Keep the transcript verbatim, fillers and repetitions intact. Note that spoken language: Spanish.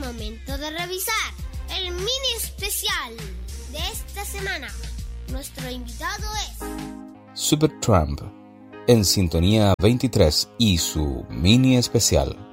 momento de revisar el mini especial de esta semana. Nuestro invitado es Supertramp, en Sintonía veintitrés y su mini especial.